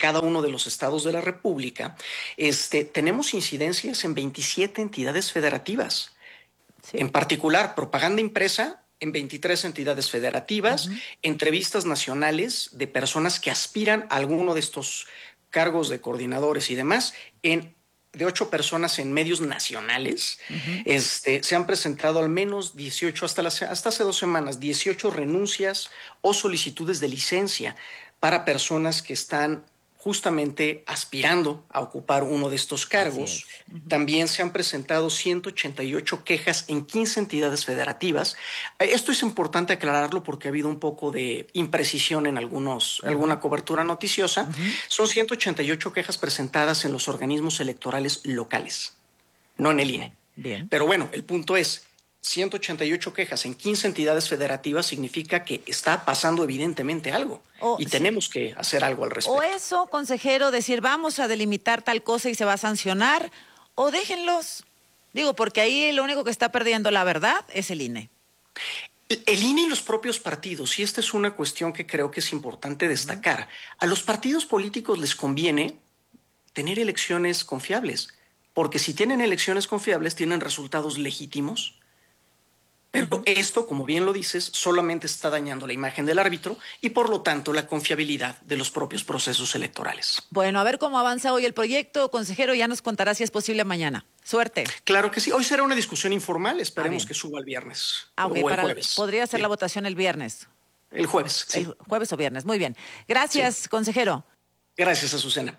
cada uno de los estados de la República, tenemos incidencias en 27 entidades federativas. Sí. En particular, propaganda impresa en 23 entidades federativas, entrevistas nacionales de personas que aspiran a alguno de estos cargos de coordinadores y demás, de 8 personas en medios nacionales. Se han presentado al menos 18, hasta hace 2 semanas, 18 renuncias o solicitudes de licencia para personas que están justamente aspirando a ocupar uno de estos cargos. También se han presentado 188 quejas en 15 entidades federativas. Esto es importante aclararlo porque ha habido un poco de imprecisión en alguna cobertura noticiosa. Son 188 quejas presentadas en los organismos electorales locales, no en el INE. Bien. Pero bueno, el punto es, 188 quejas en 15 entidades federativas significa que está pasando evidentemente algo y tenemos que hacer algo al respecto. O eso, consejero, decir vamos a delimitar tal cosa y se va a sancionar, o déjenlos. Digo, porque ahí lo único que está perdiendo la verdad es el INE. El INE y los propios partidos, y esta es una cuestión que creo que es importante destacar, a los partidos políticos les conviene tener elecciones confiables, porque si tienen elecciones confiables tienen resultados legítimos. Pero esto, como bien lo dices, solamente está dañando la imagen del árbitro y por lo tanto la confiabilidad de los propios procesos electorales. Bueno, a ver cómo avanza hoy el proyecto, consejero, ya nos contará si es posible mañana. Suerte. Claro que sí, hoy será una discusión informal, esperemos que suba el viernes o el jueves. Podría ser la votación el viernes. El jueves, sí. El jueves o viernes, muy bien. Gracias, consejero. Gracias, Azucena.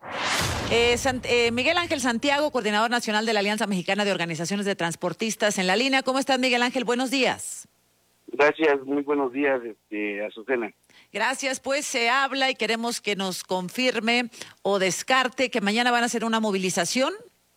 Miguel Ángel Santiago, coordinador nacional de la Alianza Mexicana de Organizaciones de Transportistas en la línea. ¿Cómo estás, Miguel Ángel? Buenos días. Gracias, muy buenos días, Azucena. Gracias, pues se habla y queremos que nos confirme o descarte que mañana van a hacer una movilización.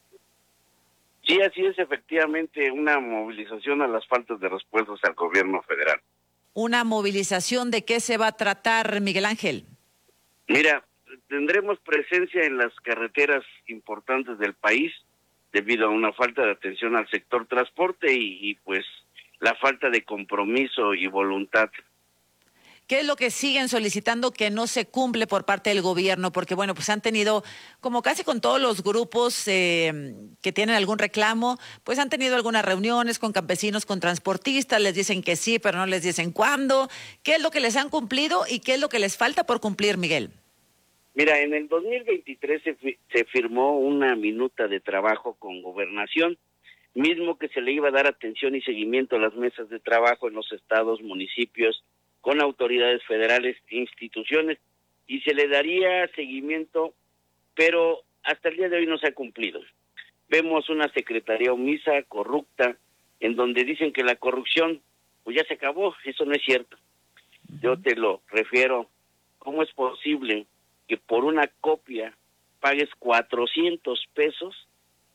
Sí, así es, efectivamente, una movilización a las faltas de respuestas al gobierno federal. ¿Una movilización de qué se va a tratar, Miguel Ángel? Mira, tendremos presencia en las carreteras importantes del país debido a una falta de atención al sector transporte y pues la falta de compromiso y voluntad. ¿Qué es lo que siguen solicitando que no se cumple por parte del gobierno? Porque, bueno, pues han tenido, como casi con todos los grupos que tienen algún reclamo, pues han tenido algunas reuniones con campesinos, con transportistas, les dicen que sí, pero no les dicen cuándo. ¿Qué es lo que les han cumplido y qué es lo que les falta por cumplir, Miguel? Mira, en el 2023 se firmó una minuta de trabajo con Gobernación, mismo que se le iba a dar atención y seguimiento a las mesas de trabajo en los estados, municipios, con autoridades federales e instituciones, y se le daría seguimiento, pero hasta el día de hoy no se ha cumplido. Vemos una secretaría omisa, corrupta, en donde dicen que la corrupción pues ya se acabó. Eso no es cierto. Yo te lo refiero, ¿cómo es posible que por una copia pagues 400 pesos,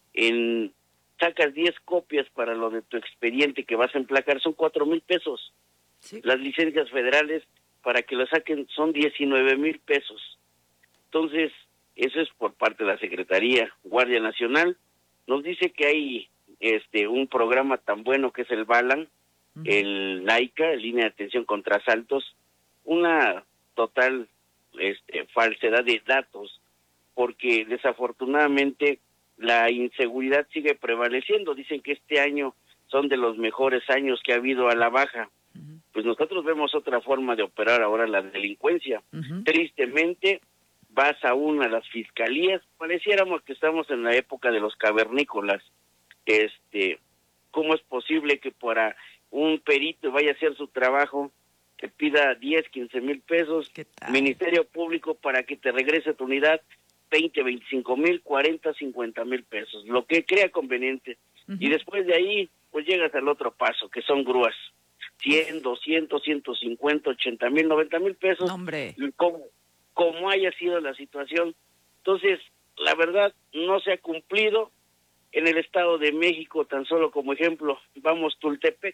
sacas 10 copias para lo de tu expediente que vas a emplacar, son 4,000 pesos? Sí. Las licencias federales para que lo saquen son 19,000 pesos. Entonces, eso es por parte de la Secretaría. Guardia Nacional nos dice que hay un programa tan bueno que es el BALAN, el LAICA, Línea de Atención contra Asaltos, una total falsedad de datos, porque desafortunadamente la inseguridad sigue prevaleciendo. Dicen que este año son de los mejores años que ha habido a la baja. Pues nosotros vemos otra forma de operar ahora la delincuencia. Tristemente, vas aún a las fiscalías, pareciéramos que estamos en la época de los cavernícolas. ¿Cómo es posible que para un perito vaya a hacer su trabajo te pida 10, 15,000 pesos, Ministerio Público para que te regrese tu unidad 20, 25,000, 40, 50,000 pesos, lo que crea conveniente? Y después de ahí, pues llegas al otro paso, que son grúas, 100, 200, 150, 80,000, 90,000 pesos, como haya sido la situación. Entonces, la verdad, no se ha cumplido. En el Estado de México, tan solo como ejemplo, vamos Tultepec.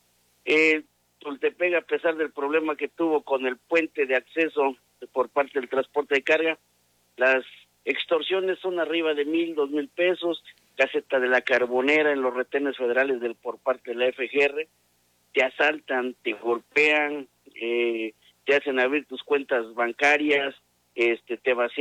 Tultepec, a pesar del problema que tuvo con el puente de acceso por parte del transporte de carga, las extorsiones son arriba de 1,000, 2,000 pesos, caseta de la Carbonera en los retenes federales por parte de la FGR, te asaltan, te golpean, te hacen abrir tus cuentas bancarias, te vacían